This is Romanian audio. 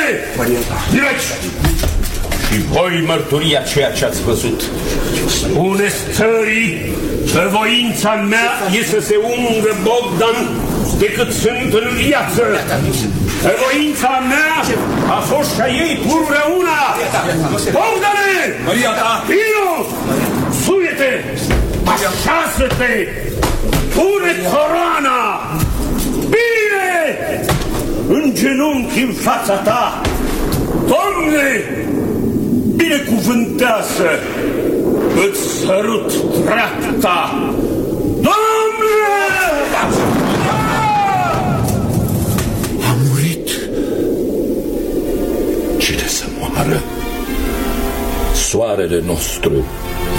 Direct! Și voi mărturia ceea ce ați văzut. Spuneți țării că voința mea e să se ungă Bogdan decât sunt în viață. Că voința mea a fost ca ei pură una. Bogdane! Vino! Suie-te! Așează-te! Pune coroana! Bine! În genunchi în fața ta! Doamne! Binecuvântează! Îți sărut dreapta! Doamne! A murit. Cine să moară? Soarele nostru